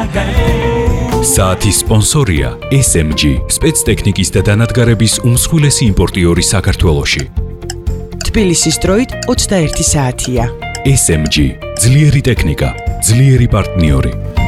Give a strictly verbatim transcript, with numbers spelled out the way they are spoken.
საათის სპონსორია ეს ემ ჯი, სპეცტექნიკის და დანადგარების უმსხვილესი იმპორტიორი საქართველოში. თბილისის დროით ოცდაერთი საათია. ეს ემ ჯი, ძლიერი ტექნიკა, ძლიერი პარტნიორი.